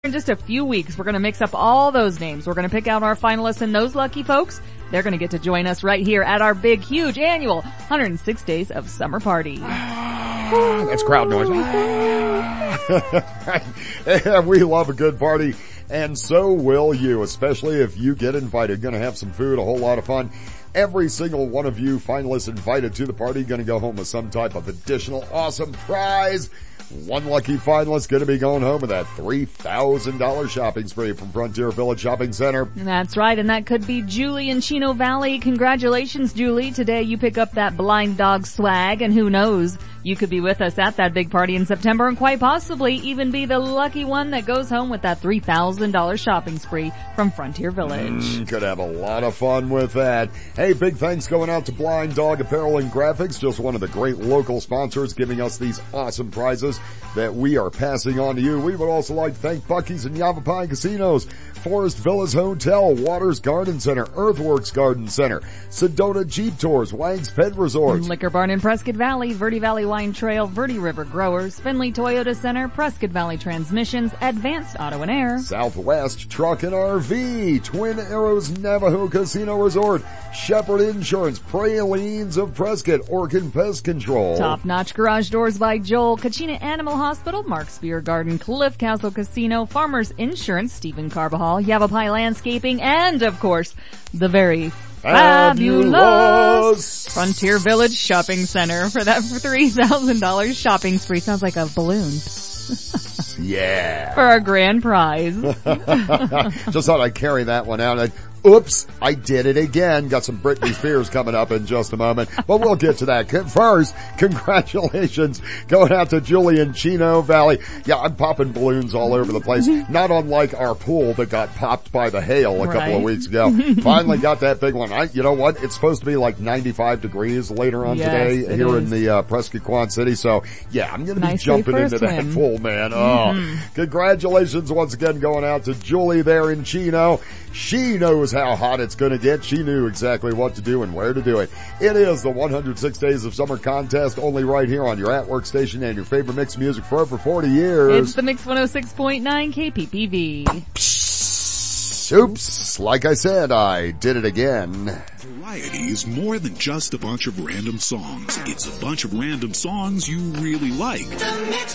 In just a few weeks, we're going to mix up all those names. We're going to pick out our finalists, and those lucky folks, they're going to get to join us right here at our big, huge annual 106 Days of Summer Party. That's crowd noise. We love a good party, and so will you, especially if you get invited. Going to have some food, a whole lot of fun. Every single one of you finalists invited to the party going to go home with some type of additional awesome prize. One lucky finalist going to be going home with that $3,000 shopping spree from Frontier Village Shopping Center. That's right, and that could be Julie in Chino Valley. Congratulations, Julie. Today you pick up that blind dog swag, and who knows, you could be with us at that big party in September and quite possibly even be the lucky one that goes home with that $3,000 shopping spree from Frontier Village. Could have a lot of fun with that. Hey, big thanks going out to Blind Dog Apparel and Graphics, just one of the great local sponsors giving us these awesome prizes that we are passing on to you. We would also like to thank Buc-ee's and Yavapai Casinos, Forest Villas Hotel, Waters Garden Center, Earthworks Garden Center, Sedona Jeep Tours, Wang's Pet Resort, Liquor Barn in Prescott Valley, Verde Valley Wine Trail, Verde River Growers, Finley Toyota Center, Prescott Valley Transmissions, Advanced Auto and Air, Southwest Truck and RV, Twin Arrows Navajo Casino Resort, Shepherd Insurance, Pralines of Prescott, Orkin Pest Control, Top Notch Garage Doors by Joel, Kachina Animal Hospital, Mark's Beer Garden, Cliff Castle Casino, Farmers Insurance, Stephen Carbajal, Yavapai Landscaping, and of course, the very fabulous Frontier Village Shopping Center for that $3,000 shopping spree. Sounds like a balloon. Yeah. For our grand prize. Just thought I'd carry that one out. Oops, I did it again. Got some Britney Spears coming up in just a moment, but we'll get to that. First, congratulations going out to Julie in Chino Valley. Yeah, I'm popping balloons all over the place. Not unlike our pool that got popped by the hail a couple of weeks ago. Finally got that big one. You know what? It's supposed to be like 95 degrees later on today here in the Prescott Quad City. So yeah, I'm going to be jumping into that pool, man. Oh, congratulations once again going out to Julie there in Chino. She knows how hot it's going to get. She knew exactly what to do and where to do it. It is the 106 Days of Summer contest, only right here on your at-work station and your favorite mix music for over 40 years. It's the Mix 106.9 KPPV. Oops, like I said, I did it again. Variety is more than just a bunch of random songs. It's a bunch of random songs you really like.